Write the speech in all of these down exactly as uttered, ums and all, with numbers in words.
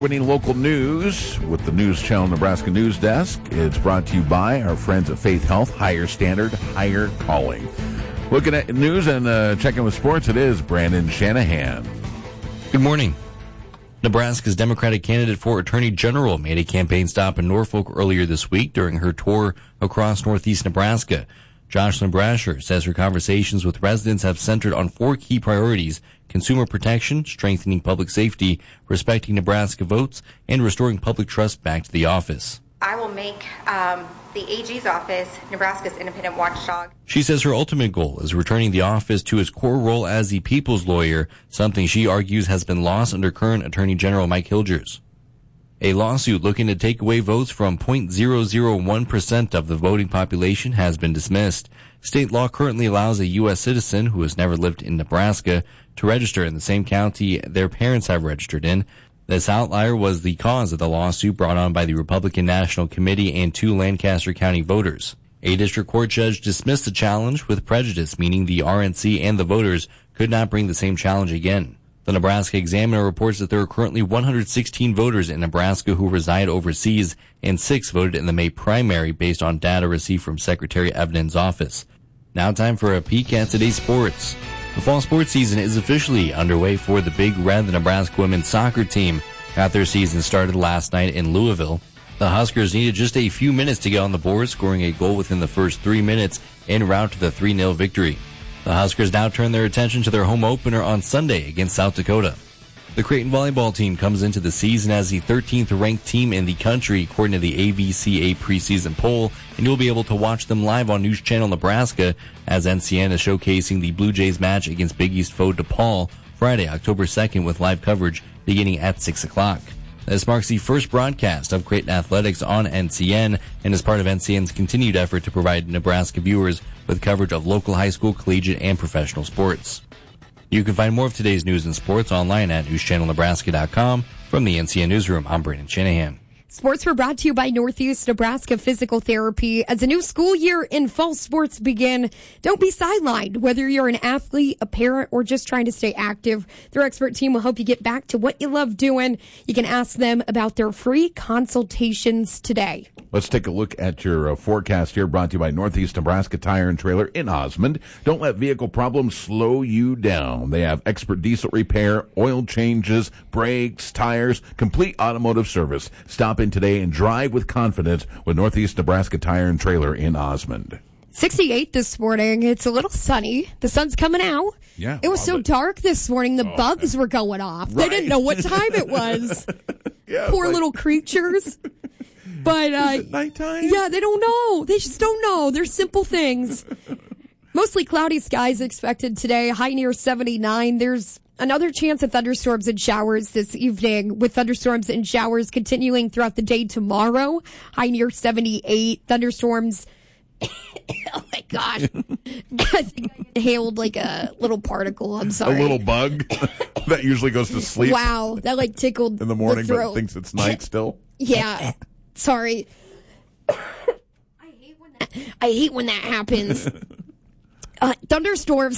Winning local news with the News Channel Nebraska News Desk. It's brought to you by our friends at Faith Health, higher standard, higher calling. Looking at news and uh, checking with sports, it is Brandon Shanahan. Good morning. Nebraska's Democratic candidate for Attorney General made a campaign stop in Norfolk earlier this week during her tour across northeast Nebraska. Jocelyn Brasher says her conversations with residents have centered on four key priorities: consumer protection, strengthening public safety, respecting Nebraska votes, and restoring public trust back to the office. I will make um, the A G's office Nebraska's independent watchdog. She says her ultimate goal is returning the office to its core role as the people's lawyer, something she argues has been lost under current Attorney General Mike Hilgers. A lawsuit looking to take away votes from zero point zero zero one percent of the voting population has been dismissed. State law currently allows a U S citizen who has never lived in Nebraska to register in the same county their parents have registered in. This outlier was the cause of the lawsuit brought on by the Republican National Committee and two Lancaster County voters. A district court judge dismissed the challenge with prejudice, meaning the R N C and the voters could not bring the same challenge again. The Nebraska Examiner reports that there are currently one hundred sixteen voters in Nebraska who reside overseas, and six voted in the May primary based on data received from Secretary Evenen's office. Now time for a peek at today's sports. The fall sports season is officially underway for the Big Red. The Nebraska women's soccer team got their season started last night in Louisville. The Huskers needed just a few minutes to get on the board, scoring a goal within the first three minutes en route to the three nil victory. The Huskers now turn their attention to their home opener on Sunday against South Dakota. The Creighton volleyball team comes into the season as the thirteenth ranked team in the country according to the A V C A preseason poll, and you'll be able to watch them live on News Channel Nebraska as N C N is showcasing the Blue Jays match against Big East foe DePaul Friday, October second, with live coverage beginning at six o'clock. This marks the first broadcast of Creighton Athletics on N C N and is part of N C N's continued effort to provide Nebraska viewers with coverage of local high school, collegiate, and professional sports. You can find more of today's news and sports online at news channel nebraska dot com. From the N C N Newsroom, I'm Brandon Shanahan. Sports were brought to you by Northeast Nebraska Physical Therapy. As a new school year and fall sports begin, don't be sidelined. Whether you're an athlete, a parent, or just trying to stay active, their expert team will help you get back to what you love doing. You can ask them about their free consultations today. Let's take a look at your uh, forecast here, brought to you by Northeast Nebraska Tire and Trailer in Osmond. Don't let vehicle problems slow you down. They have expert diesel repair, oil changes, brakes, tires, complete automotive service. Stop in today and drive with confidence with Northeast Nebraska Tire and Trailer in Osmond. sixty-eight this morning. It's a little sunny. The sun's coming out. Yeah, it was so it. dark this morning. The oh, bugs were going off. Right. They didn't know what time it was. yeah, Poor like, little creatures. But uh, is it nighttime? Yeah, they don't know. They just don't know. They're simple things. Mostly cloudy skies expected today. High near seventy-nine. There's another chance of thunderstorms and showers this evening, with thunderstorms and showers continuing throughout the day tomorrow. High near seventy-eight. Thunderstorms. Oh my gosh. I think I inhaled like a little particle. I'm sorry. A little bug that usually goes to sleep. Wow. That like tickled in the morning, the but thinks it's night still. Yeah. Sorry. I hate when that, I hate when that happens. Uh, thunderstorms.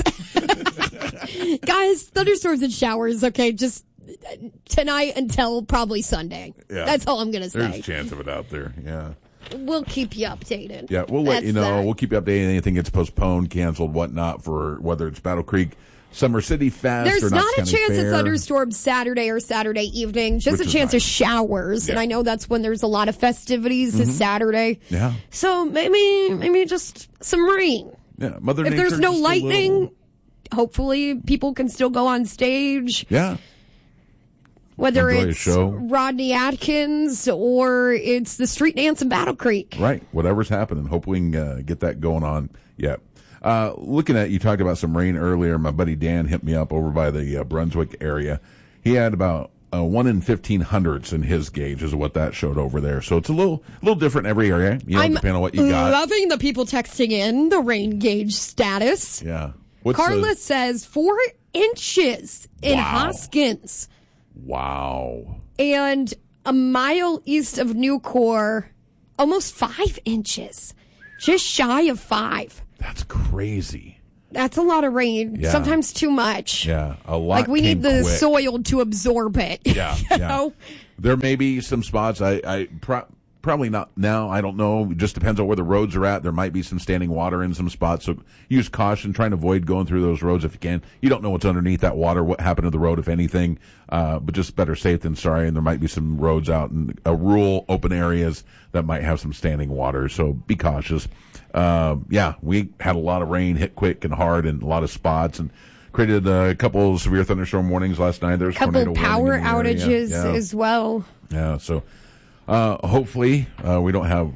Guys, thunderstorms and showers, okay, just tonight until probably Sunday. Yeah. That's all I'm going to say. There's a chance of it out there, yeah. We'll keep you updated. Yeah, we'll let That's you know. that. We'll keep you updated. Anything gets postponed, canceled, whatnot, for whether it's Battle Creek Summer City Fest There's or not Knox a County chance Fair. of thunderstorms Saturday or Saturday evening, just Which a is chance nice. of showers. Yeah. And I know that's when there's a lot of festivities Mm-hmm. this Saturday. Yeah. So maybe maybe just some rain. Yeah, Mother If Nature there's no just a lightning, little- hopefully people can still go on stage. Yeah. Whether Enjoy a it's show. Rodney Atkins or it's the street dance in Battle Creek. Right. Whatever's happening. Hopefully we can uh, get that going on. Yeah. Uh, looking at, you talked about some rain earlier. My buddy Dan hit me up over by the uh, Brunswick area. He had about uh, one in fifteen hundredths in his gauge is what that showed over there. So it's a little little different every area, you know, I'm depending on what you got. loving the people texting in the rain gauge status. Yeah. What's Carla the, says four inches in Wow. Hoskins. Wow. And a mile east of Newcore, almost five inches. Just shy of five. That's crazy. That's a lot of rain. Yeah. Sometimes too much. Yeah, a lot. Like we came need the quick. soil to absorb it. Yeah, you yeah. know? There may be some spots. I, I pro- probably not now. I don't know. It just depends on where the roads are at. There might be some standing water in some spots. So use caution. Try and avoid going through those roads if you can. You don't know what's underneath that water, what happened to the road, if anything. Uh, but just better safe than sorry. And there might be some roads out in uh, rural open areas that might have some standing water. So be cautious. Uh, yeah, we had a lot of rain, hit quick and hard in a lot of spots, and created a couple of severe thunderstorm warnings last night. There's a couple power outages yeah. as well. Yeah, so uh, hopefully uh, we don't have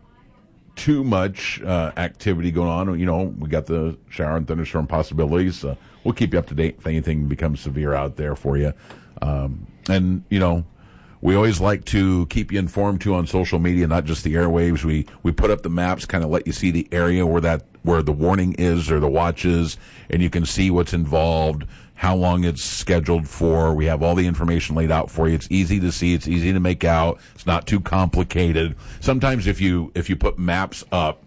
too much uh, activity going on. You know, we got the shower and thunderstorm possibilities. Uh, we'll keep you up to date if anything becomes severe out there for you. Um, and, you know, we always like to keep you informed too on social media, not just the airwaves. We we put up the maps, kind of let you see the area where that where the warning is or the watch is, and you can see what's involved, how long it's scheduled for. We have all the information laid out for you. It's easy to see. It's easy to make out. It's not too complicated. Sometimes if you if you put maps up,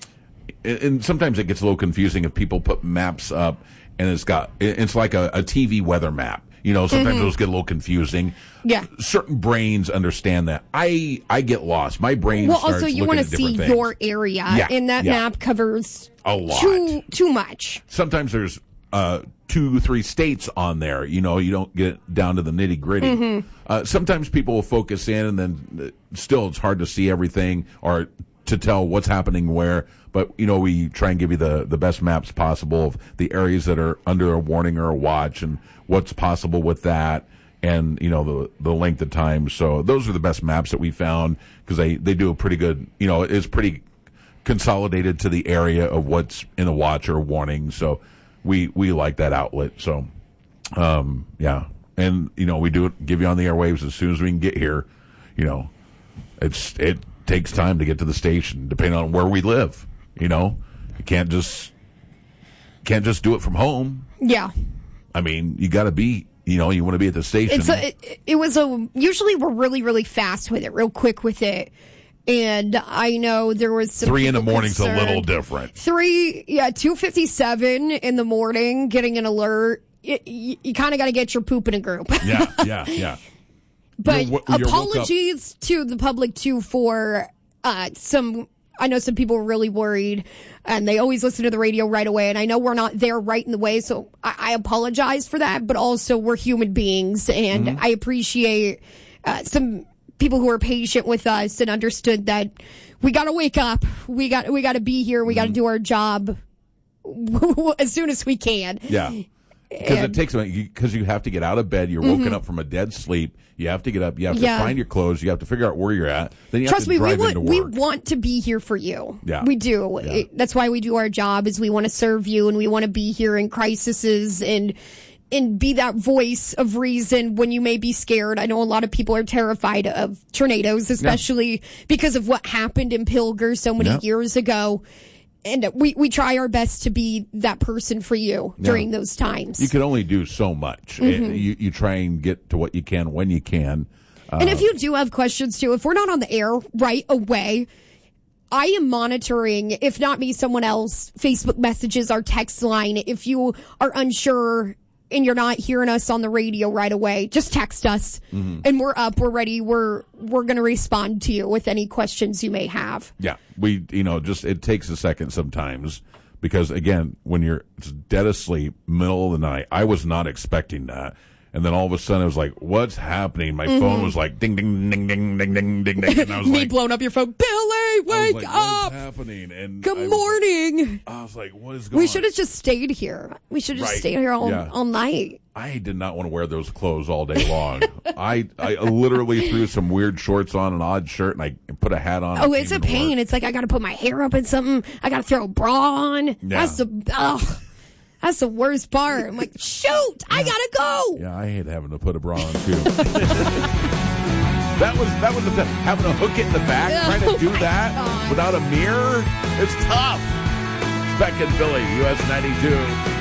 and sometimes it gets a little confusing if people put maps up and it's got it's like a, a T V weather map. You know, sometimes Mm-hmm. those get a little confusing. Yeah. Certain brains understand that. I I get lost. My brain Well, starts also you want to see things. your area, Yeah, and that yeah. map covers A lot. too too much. Sometimes there's uh, two, three states on there. You know, you don't get down to the nitty gritty. Mm-hmm. Uh, sometimes people will focus in, and then uh, still it's hard to see everything or to tell what's happening where. But, you know, we try and give you the, the best maps possible of the areas that are under a warning or a watch and what's possible with that and, you know, the the length of time. So those are the best maps that we found because they, they do a pretty good, you know, it's pretty consolidated to the area of what's in a watch or a warning. So we, we like that outlet. So, um, yeah. And, you know, we do it, give you on the airwaves as soon as we can get here. You know, it's it takes time to get to the station depending on where we live. You know, you can't just can't just do it from home. Yeah. I mean, you got to be, you know, you want to be at the station. It's a, it, it was a, usually we're really, really fast with it, real quick with it. And I know there was some Three in the people morning's a little concerned. different. Three, yeah, two fifty-seven in the morning, getting an alert. You, you, you kind of got to get your poop in a group. Yeah, yeah, yeah. But You're- you're woke up- apologies to the public too for uh, some. I know some people were really worried, and they always listen to the radio right away. And I know we're not there right in the way, so I, I apologize for that. But also, we're human beings, and Mm-hmm. I appreciate uh, some people who are patient with us and understood that we got to wake up, we got we got to be here, we got to Mm-hmm. do our job as soon as we can. Yeah. Because it And- takes a minute. Because you have to get out of bed. You're woken up from a dead sleep. You have to get up. You have to Yeah. find your clothes. You have to figure out where you're at. Then you Trust have to me, we drive want into we work. want to be here for you. Yeah. We do. Yeah. It- that's why we do our job. Is we want to serve you, and we want to be here in crises and and be that voice of reason when you may be scared. I know a lot of people are terrified of tornadoes, especially because of what happened in Pilger so many Yeah. years ago. And we, we try our best to be that person for you during those times. You can only do so much. Mm-hmm. You, you try and get to what you can when you can. Uh, And if you do have questions too, if we're not on the air right away, I am monitoring, if not me, someone else, Facebook messages, our text line. If you are unsure and you're not hearing us on the radio right away, just text us Mm-hmm. and we're up, we're ready, we're we're going to respond to you with any questions you may have. Yeah, we, you know, just it takes a second sometimes because again, when you're it's dead asleep, middle of the night, I was not expecting that. And then all of a sudden it was like, what's happening? My phone was like ding, ding, ding, ding, ding, ding, ding, ding. And I was Me like, blowing up your phone, Billy, I was wake like, up! What's happening? And Good I was- morning. I was like, what is going on? We should have just stayed here. We should have just Right. stayed here all, Yeah. all night. I did not want to wear those clothes all day long. I I literally threw some weird shorts on, an odd shirt, and I put a hat on. Oh, and it's a came into pain. work. It's like I got to put my hair up in something. I got to throw a bra on. That's the oh, that's the worst part. I'm like, shoot, I gotta go. Yeah, I hate having to put a bra on too. that was that was the thing. Having to hook it in the back, Oh, trying to do my that God. without a mirror, it's tough. It's Beck and Billy, U S ninety-two.